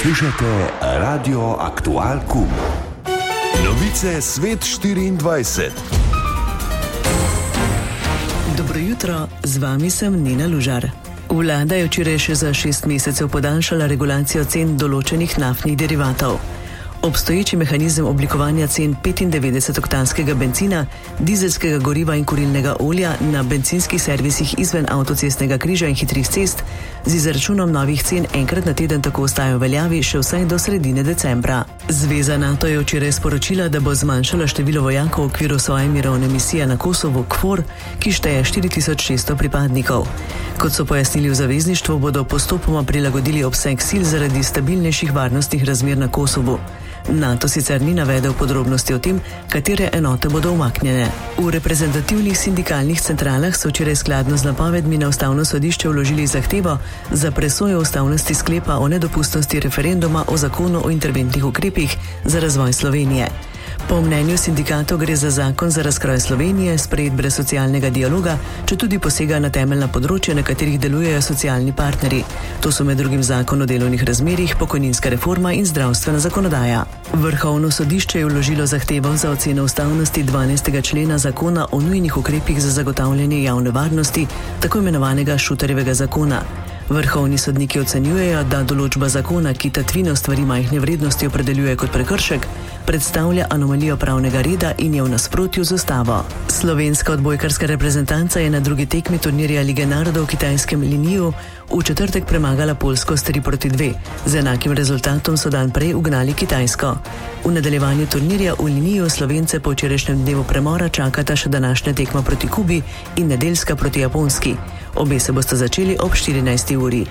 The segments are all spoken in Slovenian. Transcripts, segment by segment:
Poslušate Radio Aktual Kum. Novice Svet 24. Dobro jutro, z vami sem Nina Lužar. Vlada je včeraj še za 6 mesecev podaljšala regulacijo cen določenih naftnih derivatov. Obstoječi mehanizem oblikovanja cen 95-oktanskega bencina, dizelskega goriva in kurilnega olja na bencinskih servisih izven avtocestnega križa in hitrih cest z izračunom novih cen enkrat na teden tako ostaja v veljavi še vsaj do sredine decembra. Zveza NATO je včeraj sporočila, da bo zmanjšala število vojakov v okviru svoje mirovne misije na Kosovu KFOR, ki šteje 4600 pripadnikov. Kot so pojasnili v zavezništvu, bodo postopoma prilagodili obseg sil zaradi stabilnejših varnostnih razmer na Kosovu. NATO sicer ni navedel podrobnosti o tem, katere enote bodo umaknjene. V reprezentativnih sindikalnih centralah so včeraj skladno z napovedmi na Ustavno sodišče vložili zahtevo za presojo ustavnosti sklepa o nedopustnosti referenduma o zakonu o interventnih ukrepih za razvoj Slovenije. Po mnenju sindikatov gre za zakon za razkroj Slovenije, sprejet brez socialnega dialoga, četudi posega na temeljna področja, na katerih delujejo socialni partnerji. To so med drugim zakon o delovnih razmerjih, pokojninska reforma in zdravstvena zakonodaja. Vrhovno sodišče je vložilo zahtevo za oceno ustavnosti 12. člena zakona o nujnih ukrepih za zagotavljanje javne varnosti, tako imenovanega Šuterjevega zakona. Vrhovni sodniki ocenjujejo, da določba zakona, ki tatvino stvari majhne vrednosti opredeljuje kot prekršek, predstavlja anomalijo pravnega reda in je v nasprotju z ustavo. Slovenska odbojkarska reprezentanca je na drugi tekmi turnirja Lige narodov v kitajskem Liniju v četrtek premagala Poljsko s 3-2. Z enakim rezultatom so dan prej ugnali Kitajsko. V nadaljevanju turnirja v Liniju Slovence po včerajšnjem dnevu premora čakata še današnja tekma proti Kubi in nedeljska proti Japonski. Obe se bosta začeli ob 14. uri.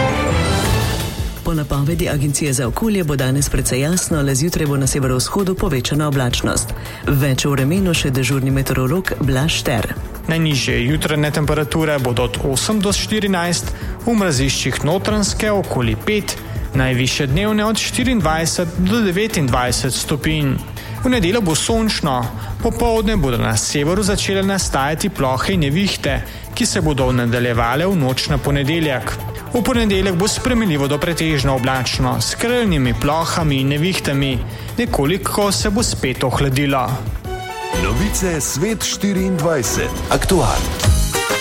Po napovedi Agencije za okolje bo danes precej jasno, le zjutraj bo na severovzhodu povečana oblačnost. Več o vremenu še dežurni meteorolog Blaž Šter. Najnižje jutranje temperature bodo od 8 do 14, v mraziščih Notranjske okoli 5, najvišje dnevne od 24 do 29 stopinj. V nedeljo bo sončno, popoldne bodo na severu začele nastajati plohe in nevihte, ki se bodo nadaljevale v noč na ponedeljek. V ponedeljek bo spremenljivo do pretežno oblačno, s krajnimi plohami in nevihtami, nekoliko se bo spet ohladilo. Novice Svet 24. Aktual.